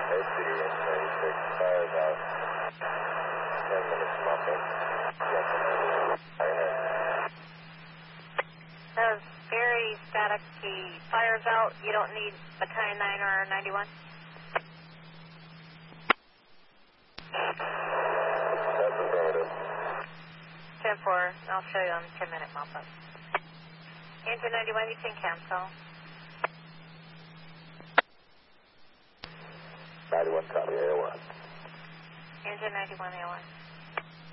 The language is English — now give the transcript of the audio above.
ACD 96, fires out. 10 minutes muffing. Says very static. He fires out. You don't need battalion 9 or 91? That's affirmative. 10-4. I'll show you on 10-minute mop-up. Engine 91, you can cancel. 91, copy, A1. Engine 91, A1.